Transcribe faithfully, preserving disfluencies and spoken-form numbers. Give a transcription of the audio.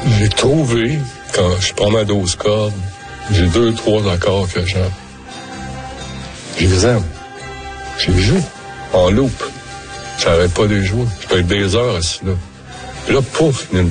J'ai trouvé, quand je prends ma douze cordes, j'ai deux, trois accords que j'aime. Je les aime. Je les joue en loop. Ça n'arrête pas de les jouer. Je peux être des heures assis là. Puis là, pouf, il y a une